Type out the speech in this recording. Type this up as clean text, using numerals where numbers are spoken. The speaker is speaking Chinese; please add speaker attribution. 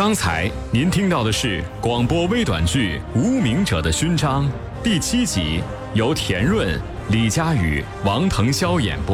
Speaker 1: 刚才您听到的是广播微短剧《无名者的勋章》第7集，由田润、李佳宇、王腾霄演播。